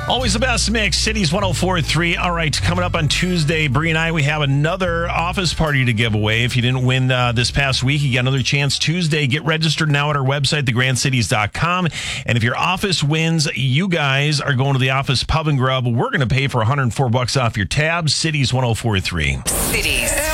Always the best mix, Cities 104.3. All right, coming up on Tuesday, Bree and I, we have another office party to give away. If you didn't win this past week, you got another chance Tuesday. Get registered now at our website, thegrandcities.com. And if your office wins, you guys are going to the office pub and grub. We're going to pay for $104 off your tabs. Cities 104.3. Cities.